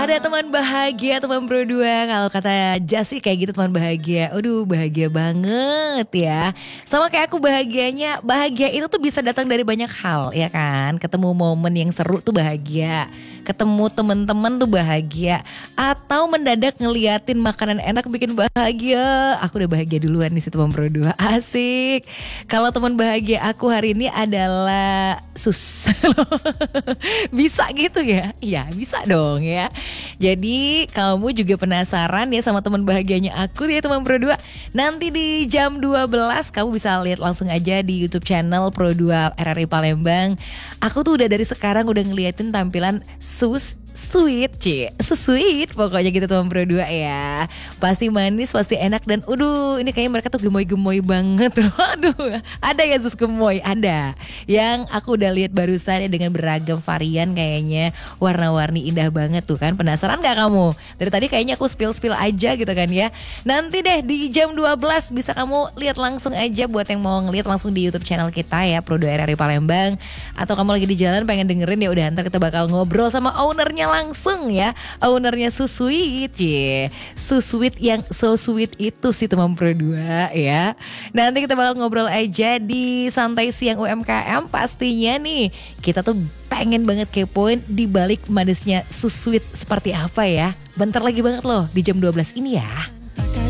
Ada teman bahagia, teman berdua. Kalau kata Jas sih kayak gitu, teman bahagia. Aduh, bahagia banget ya. Sama kayak aku bahagianya. Bahagia itu tuh bisa datang dari banyak hal, ya kan? Ketemu momen yang seru tuh bahagia. Ketemu temen-temen tuh bahagia. Atau mendadak ngeliatin makanan enak bikin bahagia. Aku udah bahagia duluan nih si teman berdua. Asik. Kalau teman bahagia aku hari ini adalah Sus. Bisa gitu ya? Iya, bisa dong ya. Jadi kamu juga penasaran ya sama teman bahagianya aku ya teman Pro2. Nanti di jam 12 kamu bisa lihat langsung aja di YouTube channel Pro2 RRI Palembang. Aku tuh udah dari sekarang udah ngeliatin tampilan sweet, sweet pokoknya gitu teman Pro2 ya. Pasti manis, pasti enak dan ini kayaknya mereka tuh gemoy-gemoy banget. Aduh, ada ya Sus gemoy, ada. Yang aku udah lihat barusan ya dengan beragam varian kayaknya warna-warni indah banget tuh kan. Penasaran gak kamu? Dari tadi kayaknya aku spill aja gitu kan ya. Nanti deh di jam 12 bisa kamu lihat langsung aja buat yang mau ngeliat langsung di YouTube channel kita ya Pro2 RRI Palembang. Atau kamu lagi di jalan pengen dengerin ya udah ntar kita bakal ngobrol sama ownernya langsung ya. Ownernya Susweet ya. Susweet yang so sweet itu sih teman Pro2 ya. Nanti kita bakal ngobrol aja di Santai Siang UMKM. Pastinya nih kita tuh pengen banget kepoin di balik manisnya Susweet seperti apa ya. Bentar lagi banget loh di jam 12 ini ya.